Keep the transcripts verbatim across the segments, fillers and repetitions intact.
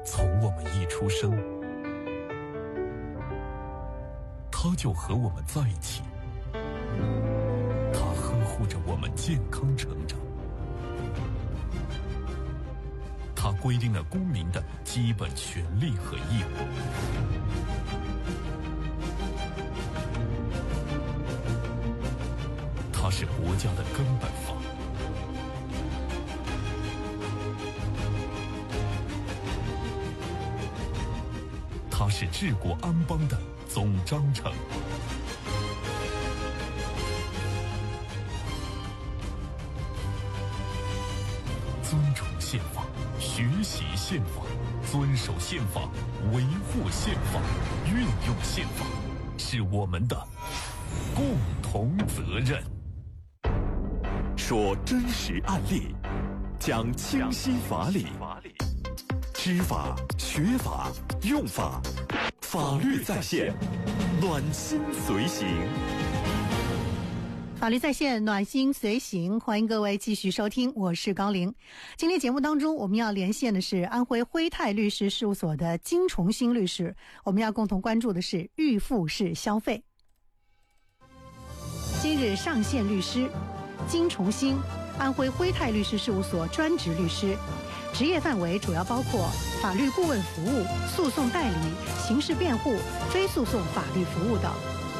从我们一出生，他就和我们在一起，他呵护着我们健康成长，他规定了公民的基本权利和义务。它是国家的根本法。它是治国安邦的总章程。尊崇宪法，学习宪法，遵守宪法，维护宪法，运用宪法，是我们的共同责任。 说真实案例，讲清晰法理，知法、学法、用法，法律在线，暖心随行。 法律在线，暖心随行，欢迎各位继续收听，我是高玲。今天节目当中，我们要连线的是安徽辉泰律师事务所的金崇兴律师，我们要共同关注的是预付式消费。今日上线律师金崇兴，安徽辉泰律师事务所专职律师，职业范围主要包括法律顾问服务、诉讼代理、刑事辩护、非诉讼法律服务等。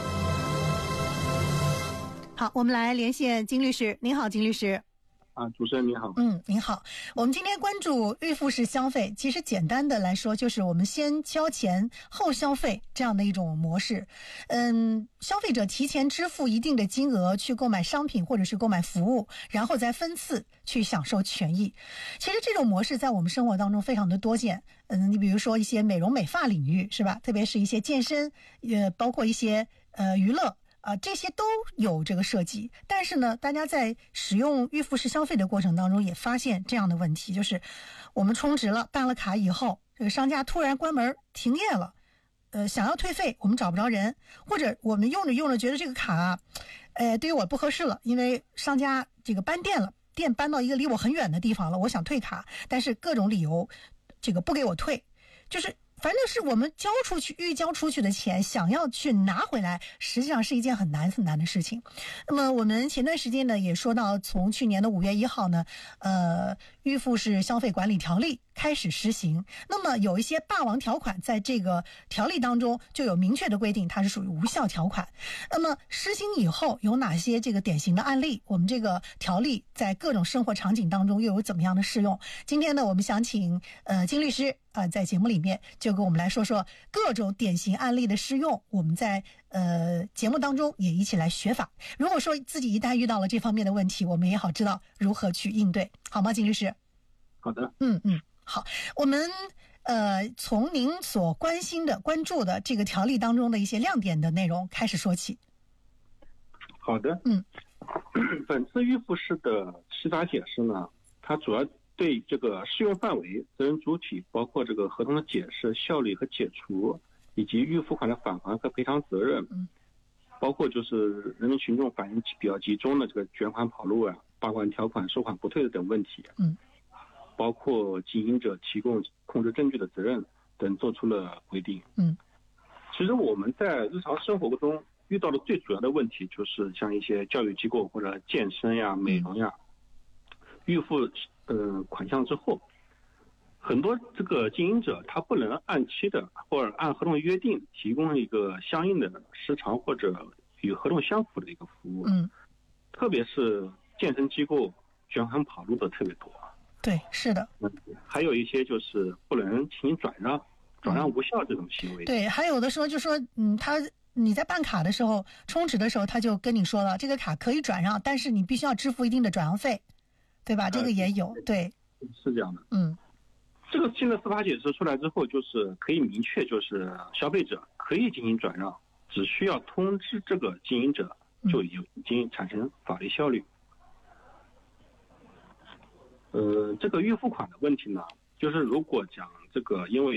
好，我们来连线金律师。您好，金律师。 啊，主持人你好。 嗯，您好。我们今天关注预付式消费，其实简单的来说，就是我们先交钱后消费这样的一种模式。嗯，消费者提前支付一定的金额去购买商品或者是购买服务，然后再分次去享受权益。其实这种模式在我们生活当中非常的多见。嗯，你比如说一些美容美发领域，是吧？特别是一些健身，呃，包括一些呃娱乐。啊，这些都有这个设计，但是呢，大家在使用预付式消费的过程当中也发现这样的问题，就是我们充值了办了卡以后，这个商家突然关门停业了，呃，想要退费我们找不着人，或者我们用着用着觉得这个卡啊，呃，对于我不合适了，因为商家这个搬店了，店搬到一个离我很远的地方了，我想退卡，但是各种理由这个不给我退，就是反正是我们交出去预交出去的钱想要去拿回来，实际上是一件很难很难的事情。那么我们前段时间呢也说到，从去年的五月一号呢，呃预付式消费管理条例开始实行。那么有一些霸王条款在这个条例当中就有明确的规定，它是属于无效条款。那么实行以后有哪些这个典型的案例，我们这个条例在各种生活场景当中又有怎么样的适用？今天呢我们想请呃金律师啊、呃、在节目里面就跟我们来说说各种典型案例的适用，我们在呃节目当中也一起来学法。如果说自己一旦遇到了这方面的问题，我们也好知道如何去应对，好吗，金律师？ 好的。 嗯嗯，好，我们呃从您所关心的关注的这个条例当中的一些亮点的内容开始说起。 好的。 嗯， 本次预付式的司法解释呢，它主要对这个适用范围、责任主体，包括这个合同的解释、效力和解除，以及预付款的返还和赔偿责任， 嗯， 包括就是人民群众反映比较集中的这个卷款跑路啊、罚款条款收款不退的等问题， 嗯， 包括经营者提供控制证据的责任等做出了规定。 嗯， 其实我们在日常生活中遇到的最主要的问题就是像一些教育机构或者健身呀、美容呀，预付呃款项之后，很多这个经营者他不能按期的或者按合同约定提供一个相应的时长或者与合同相符的一个服务。 嗯， 特别是健身机构卷款跑路的特别多。 对，是的。 嗯，还有一些就是不能进行转让，转让无效这种行为。 对，还有的时候就说，嗯，他你在办卡的时候、充值的时候，他就跟你说了，这个卡可以转让，但是你必须要支付一定的转让费，对吧？这个也有，对， 是这样的。 嗯， 这个新的司法解释出来之后，就是可以明确，就是消费者可以进行转让，只需要通知这个经营者，就已经产生法律效力。呃，这个预付款的问题呢，就是如果讲这个因为